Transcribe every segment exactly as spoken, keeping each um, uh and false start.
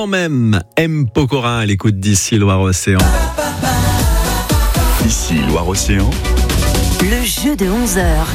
quand même. M. Pokora à l'écoute d'ici Loire-Océan. Ici Loire-Océan. Le jeu de onze heures.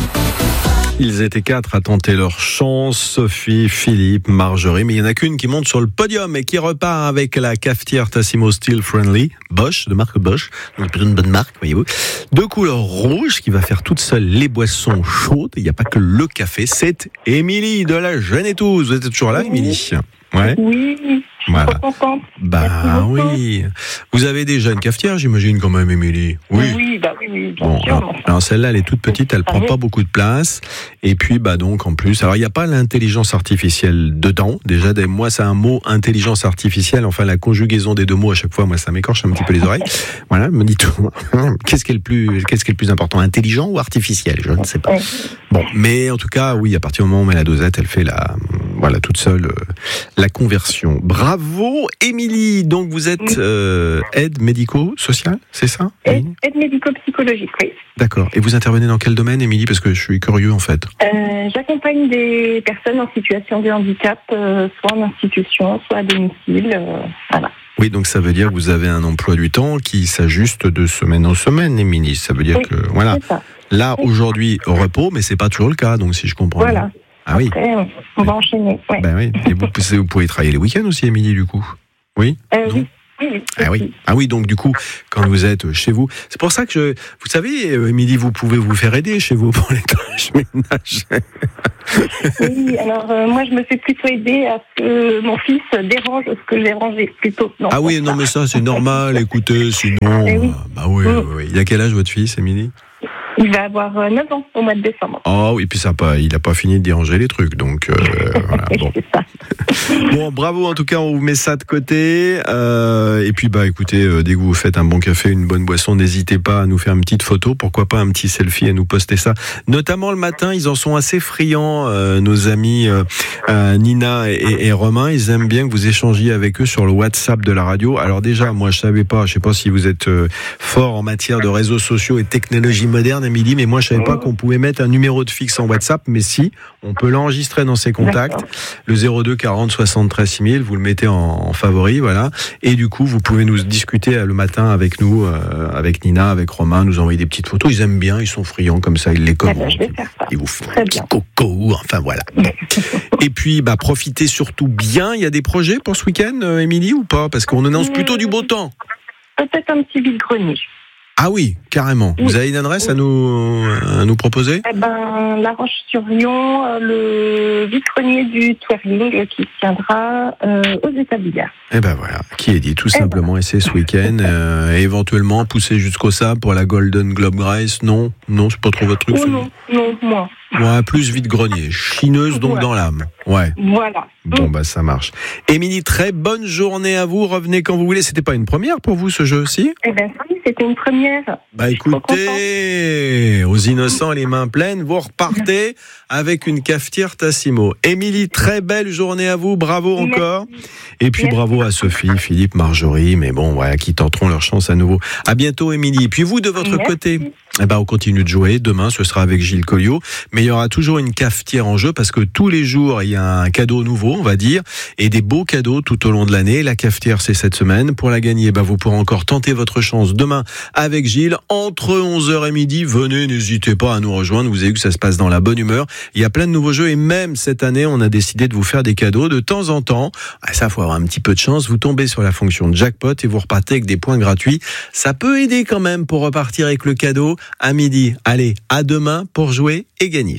Ils étaient quatre à tenter leur chance, Sophie, Philippe, Marjorie, mais il n'y en a qu'une qui monte sur le podium et qui repart avec la cafetière Tassimo Steel Friendly, Bosch, de marque Bosch, donc une bonne marque, voyez-vous, de couleur rouge, qui va faire toute seule les boissons chaudes. Il n'y a pas que le café, c'est Émilie de la Genetouze. Vous êtes toujours là, Émilie ? Ouais. Oui, je suis voilà. trop contente. Bah oui. Vous avez déjà une cafetière, j'imagine, quand même, Émilie. Oui. Oui, bah oui, oui, bien Bon, sûr. alors, alors celle-là, elle est toute petite, elle prend pas beaucoup de place. Et puis, bah donc, en plus, alors il n'y a pas l'intelligence artificielle dedans. Déjà, des, moi, c'est un mot intelligence artificielle. Enfin, la conjugaison des deux mots à chaque fois, moi, ça m'écorche un petit peu les oreilles. Voilà, me dit tout. Qu'est-ce qui est le plus, qu'est-ce qui est le plus important, intelligent ou artificiel ? Je ne sais pas. Bon, mais en tout cas, oui, à partir du moment où on met la dosette, elle fait la, voilà, toute seule euh, la conversion. Bravo, Émilie. Donc, vous êtes euh, aide médico-sociale, c'est ça ? Aide, aide médico-psychologique, oui. D'accord. Et vous intervenez dans quel domaine, Émilie ? Parce que je suis curieux, en fait. Euh, j'accompagne des personnes en situation de handicap, euh, soit en institution, soit à domicile. Euh, voilà. Oui, donc ça veut dire que vous avez un emploi du temps qui s'ajuste de semaine en semaine, Émilie. Ça veut dire oui, que, voilà. Là, oui. Aujourd'hui, repos, mais c'est pas toujours le cas, donc si je comprends Voilà. bien. Ah oui. Après, on va enchaîner. Ouais. Ben oui. Et vous, vous pouvez travailler les week-ends aussi, Émilie, du coup. Oui. Euh, oui. Oui, ah oui, ah oui, donc du coup, quand vous êtes chez vous, c'est pour ça que je, vous savez, Émilie, vous pouvez vous faire aider chez vous pour les tâches ménagères. Oui, alors euh, moi je me fais plutôt aider à ce que mon fils dérange ce que j'ai rangé plutôt. Non, ah oui, non mais ça c'est normal, écoutez, sinon, eh oui. euh, bah oui, mmh. oui, oui. Il a quel âge votre fils, Émilie ? Il va avoir neuf ans au mois de décembre. Oh oui, puis ça pas, il n'a pas fini de déranger les trucs, donc euh, voilà. Bon. C'est ça. Bon, bravo, en tout cas, on vous met ça de côté. Euh, et puis, bah, écoutez, euh, dès que vous faites un bon café, une bonne boisson, n'hésitez pas à nous faire une petite photo, pourquoi pas un petit selfie et nous poster ça. Notamment le matin, ils en sont assez friands, euh, nos amis euh, euh, Nina et, et Romain. Ils aiment bien que vous échangiez avec eux sur le WhatsApp de la radio. Alors déjà, moi, je savais pas, je sais pas si vous êtes euh, fort en matière de réseaux sociaux et technologie moderne, Émilie, mais moi, je savais pas qu'on pouvait mettre un numéro de fixe en WhatsApp, mais si, on peut l'enregistrer dans ses contacts. D'accord. Le zéro deux quarante soixante-treize six mille, vous le mettez en, en favori, voilà. Et du coup, vous pouvez nous discuter le matin avec nous, euh, avec Nina, avec Romain, nous envoyer des petites photos. Ils aiment bien, ils sont friands comme ça, ils les commandent. Eh ben, je vais faire ça. Ils vous font Très un petit bien. coco, enfin voilà. Et puis, bah, profitez surtout bien. Il y a des projets pour ce week-end, euh, Émilie, ou pas ? Parce qu'on annonce plutôt du beau temps. Peut-être un petit vide-grenier. Ah oui, carrément. Oui. Vous avez une adresse oui. à nous à nous proposer ? Eh ben, La Roche-sur-Yon, le vide-grenier du Twirling qui se tiendra euh, aux Établières. Eh ben voilà, qui est dit tout simplement. Et c'est ce week-end. Euh, et éventuellement pousser jusqu'au sable pour la Golden Globe Race. Non, non, c'est pas trop votre truc. Oh non, non, moi. Ouais, plus vide-grenier. Chineuse donc ouais. Dans l'âme. Ouais. Voilà. Bon, bah ça marche. Émilie, très bonne journée à vous. Revenez quand vous voulez. C'était pas une première pour vous, ce jeu aussi ? Eh ben oui, c'était une première. Bah écoutez, aux innocents les mains pleines, vous repartez avec une cafetière Tassimo. Émilie, très belle journée à vous. Bravo encore. Merci. Et puis Merci. Bravo à Sophie, Philippe, Marjorie. Mais bon, voilà, qui tenteront leur chance à nouveau. À bientôt, Émilie. Et puis vous, de votre Merci. Côté, eh ben, on continue de jouer. Demain, ce sera avec Gilles Colliot. Mais il y aura toujours une cafetière en jeu parce que tous les jours, il y a un cadeau nouveau, on va dire, et des beaux cadeaux tout au long de l'année. La cafetière, c'est cette semaine. Pour la gagner, ben, vous pourrez encore tenter votre chance demain avec Gilles. Entre onze heures et midi, venez, n'hésitez pas à nous rejoindre. Vous avez vu que ça se passe dans la bonne humeur. Il y a plein de nouveaux jeux et même cette année, on a décidé de vous faire des cadeaux de temps en temps. Ah, ça, faut avoir un petit peu de chance. Vous tombez sur la fonction jackpot et vous repartez avec des points gratuits. Ça peut aider quand même pour repartir avec le cadeau à midi. Allez, à demain pour jouer et gagner.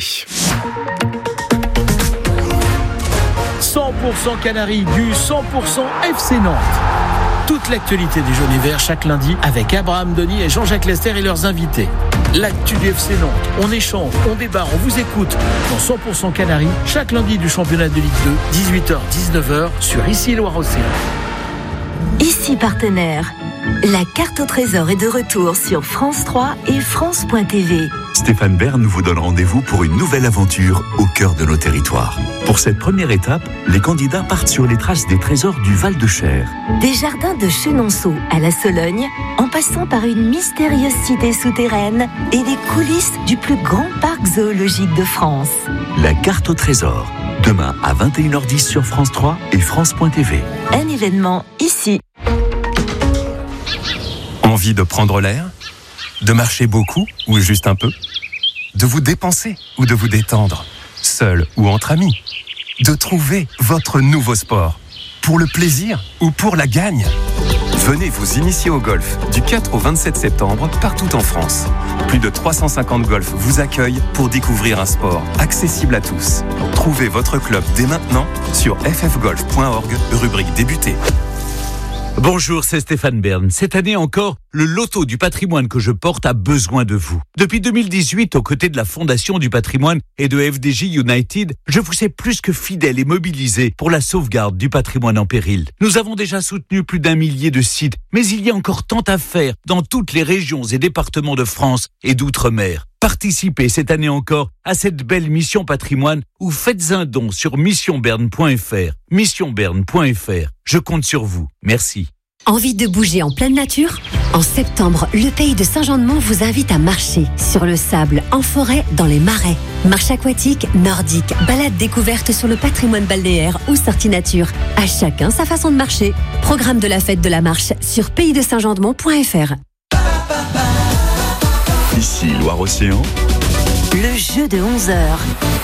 cent pour cent Canaries du cent pour cent F C Nantes. Toute l'actualité des jaunes et verts chaque lundi avec Abraham Denis et Jean-Jacques Lester et leurs invités. L'actu du F C Nantes, on échange, on débat, on vous écoute dans cent pour cent Canaries chaque lundi du championnat de Ligue deux, dix-huit heures dix-neuf heures sur Ici Loire-Océan. Ici partenaire. La carte au trésor est de retour sur France trois et France point T V. Stéphane Bern vous donne rendez-vous pour une nouvelle aventure au cœur de nos territoires. Pour cette première étape, les candidats partent sur les traces des trésors du Val-de-Cher. Des jardins de Chenonceau à la Sologne, en passant par une mystérieuse cité souterraine et des coulisses du plus grand parc zoologique de France. La carte au trésor, Demain à vingt et une heures dix sur France trois et France point T V. Un événement ici. Envie de prendre l'air ? De marcher beaucoup ou juste un peu ? De vous dépenser ou de vous détendre ? Seul ou entre amis ? De trouver votre nouveau sport ? Pour le plaisir ou pour la gagne ? Venez vous initier au golf du quatre au vingt-sept septembre partout en France. Plus de trois cent cinquante golfs vous accueillent pour découvrir un sport accessible à tous. Trouvez votre club dès maintenant sur f f golf point org, rubrique débuter. Bonjour, c'est Stéphane Bern. Cette année encore, le loto du patrimoine que je porte a besoin de vous. Depuis deux mille dix-huit, aux côtés de la Fondation du patrimoine et de F D J United, je vous ai plus que fidèle et mobilisé pour la sauvegarde du patrimoine en péril. Nous avons déjà soutenu plus d'un millier de sites, mais il y a encore tant à faire dans toutes les régions et départements de France et d'outre-mer. Participez cette année encore à cette belle mission patrimoine ou faites un don sur mission bern point f r. mission bern point f r. Je compte sur vous. Merci. Envie de bouger en pleine nature ? En septembre, le pays de Saint-Jean-de-Mont vous invite à marcher sur le sable, en forêt, dans les marais. Marche aquatique, nordique, balade découverte sur le patrimoine balnéaire ou sortie nature. À chacun sa façon de marcher. Programme de la fête de la marche sur pays de saint jean de mont point f r. Ici Loire-Océan. Le jeu de onze heures.